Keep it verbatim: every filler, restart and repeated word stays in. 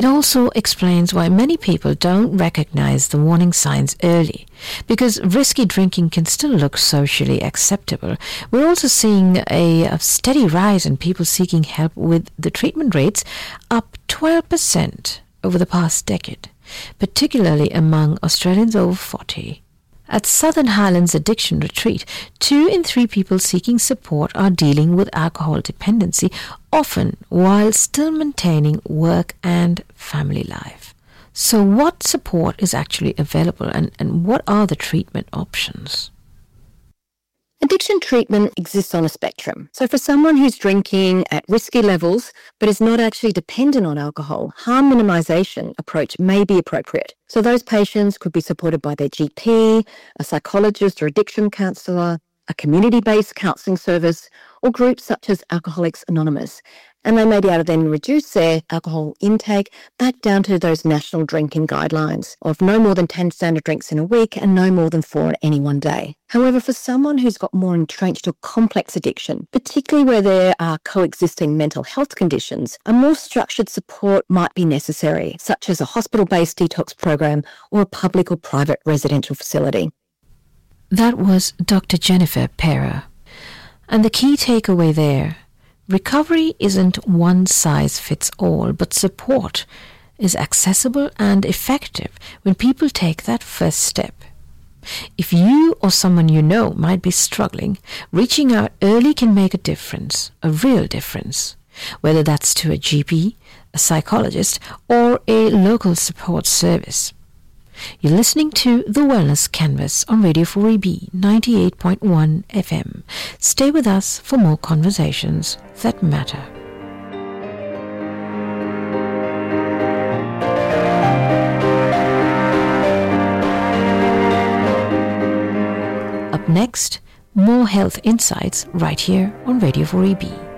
It also explains why many people don't recognize the warning signs early, because risky drinking can still look socially acceptable. We're also seeing a, a steady rise in people seeking help, with the treatment rates up twelve percent over the past decade, particularly among Australians over forty. At Southern Highlands Addiction Retreat, two in three people seeking support are dealing with alcohol dependency, often while still maintaining work and family life. So what support is actually available, and, and what are the treatment options? Addiction treatment exists on a spectrum. So for someone who's drinking at risky levels but is not actually dependent on alcohol, harm minimisation approach may be appropriate. So those patients could be supported by their G P, a psychologist or addiction counsellor, a community-based counselling service, or groups such as Alcoholics Anonymous. And they may be able to then reduce their alcohol intake back down to those national drinking guidelines of no more than ten standard drinks in a week and no more than four in any one day. However, for someone who's got more entrenched or complex addiction, particularly where there are coexisting mental health conditions, a more structured support might be necessary, such as a hospital-based detox program or a public or private residential facility. That was Doctor Jennifer Pera. And the key takeaway there: recovery isn't one size fits all, but support is accessible and effective when people take that first step. If you or someone you know might be struggling, reaching out early can make a difference, a real difference, whether that's to a G P, a psychologist, or a local support service. You're listening to The Wellness Canvas on Radio four E B ninety-eight point one F M. Stay with us for more conversations that matter. Up next, more health insights right here on Radio four E B.